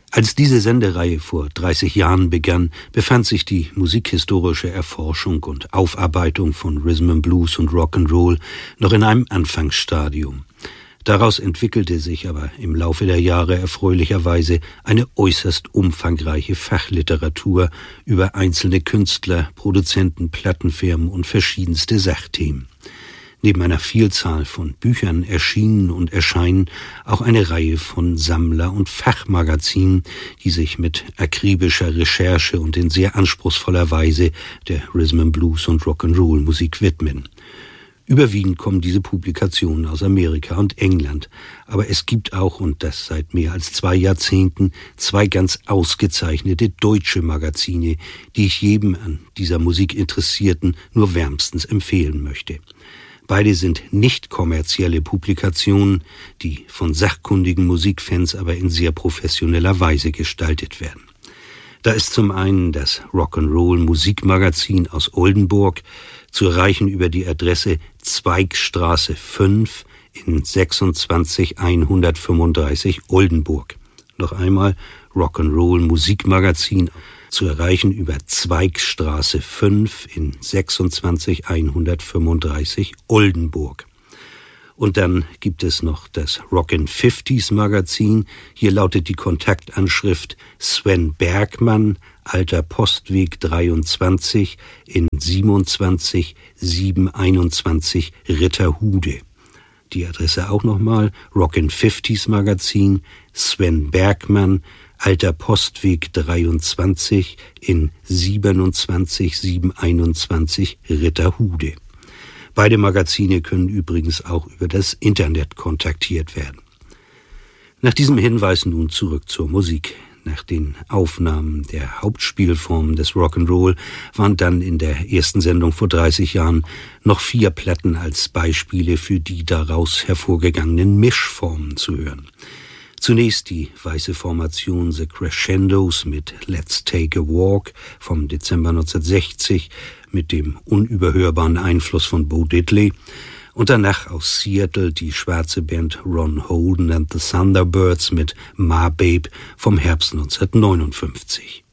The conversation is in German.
Als diese Sendereihe vor 30 Jahren begann, befand sich die musikhistorische Erforschung und Aufarbeitung von Rhythm and Blues und Rock'n'Roll noch in einem Anfangsstadium. Daraus entwickelte sich aber im Laufe der Jahre erfreulicherweise eine äußerst umfangreiche Fachliteratur über einzelne Künstler, Produzenten, Plattenfirmen und verschiedenste Sachthemen. Neben einer Vielzahl von Büchern erschienen und erscheinen auch eine Reihe von Sammler- und Fachmagazinen, die sich mit akribischer Recherche und in sehr anspruchsvoller Weise der Rhythm and Blues und Rock'n'Roll Musik widmen. Überwiegend kommen diese Publikationen aus Amerika und England, aber es gibt auch, und das seit mehr als 2 Jahrzehnten, 2 ganz ausgezeichnete deutsche Magazine, die ich jedem an dieser Musik Interessierten nur wärmstens empfehlen möchte. Beide sind nicht kommerzielle Publikationen, die von sachkundigen Musikfans aber in sehr professioneller Weise gestaltet werden. Da ist zum einen das Rock'n'Roll Musikmagazin aus Oldenburg, zu erreichen über die Adresse Zweigstraße 5 in 26135 Oldenburg. Noch einmal Rock'n'Roll Musikmagazin, zu erreichen über Zweigstraße 5 in 26135 Oldenburg. Und dann gibt es noch das Rockin' 50s Magazin. Hier lautet die Kontaktanschrift Sven Bergmann, Alter Postweg 23 in 27721 Ritterhude. Die Adresse auch nochmal, Rockin' 50s Magazin, Sven Bergmann, Alter Postweg 23 in 27721 Ritterhude. Beide Magazine können übrigens auch über das Internet kontaktiert werden. Nach diesem Hinweis nun zurück zur Musik. Nach den Aufnahmen der Hauptspielformen des Rock'n'Roll waren dann in der ersten Sendung vor 30 Jahren noch 4 Platten als Beispiele für die daraus hervorgegangenen Mischformen zu hören. Zunächst die weiße Formation The Crescendos mit Let's Take a Walk vom Dezember 1960 mit dem unüberhörbaren Einfluss von Bo Diddley und danach aus Seattle die schwarze Band Ron Holden and the Thunderbirds mit Ma Babe vom Herbst 1959.